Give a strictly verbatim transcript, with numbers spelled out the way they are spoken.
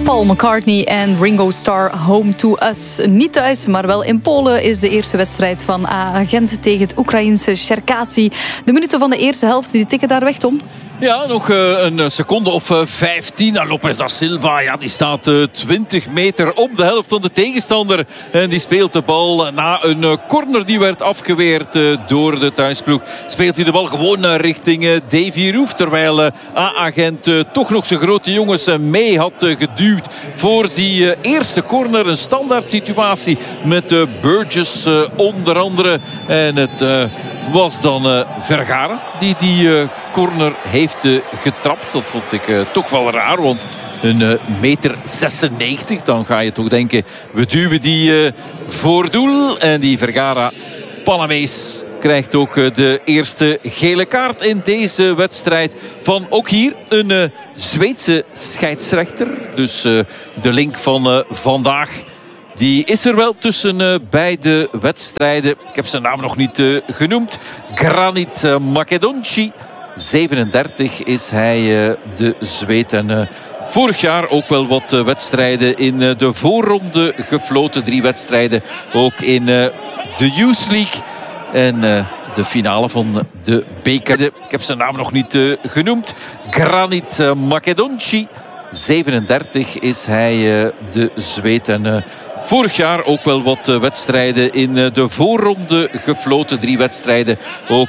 Paul McCartney en Ringo Starr, Home to Us. Niet thuis, maar wel in Polen is de eerste wedstrijd van A A Gent tegen het Oekraïense Cherkasy. De minuten van de eerste helft, die tikken daar weg, Tom. Ja, nog uh, een seconde of uh, vijftien. En Lopez da Silva, ja, die staat uh, twintig meter op de helft van de tegenstander. En die speelt de bal na een uh, corner die werd afgeweerd uh, door de thuisploeg. Speelt hij de bal gewoon uh, richting uh, Davy Roef. Terwijl uh, A A Gent uh, toch nog zijn grote jongens uh, mee had uh, geduwd voor die uh, eerste corner. Een standaard situatie met uh, Burgess uh, onder andere. En het uh, was dan uh, Vergara die die uh, corner heeft uh, getrapt. Dat vond ik uh, toch wel raar, want een uh, meter zesennegentig, dan ga je toch denken, we duwen die uh, voor doel. En die Vergara Panamees krijgt ook uh, de eerste gele kaart in deze wedstrijd van ook hier een uh, Zweedse scheidsrechter. Dus uh, de link van uh, vandaag, die is er wel tussen uh, beide wedstrijden. Ik heb zijn naam nog niet uh, genoemd. Granit uh, Makedonci. zevenendertig is hij, uh, de Zweed. En uh, vorig jaar ook wel wat uh, wedstrijden in uh, de voorronde gefloten. Drie wedstrijden ook in uh, de Youth League. En uh, de finale van de beker. Ik heb zijn naam nog niet uh, genoemd. Granit uh, Makedonci. zevenendertig is hij, uh, de Zweed. En uh, vorig jaar ook wel wat uh, wedstrijden in uh, de voorronde gefloten. Drie wedstrijden ook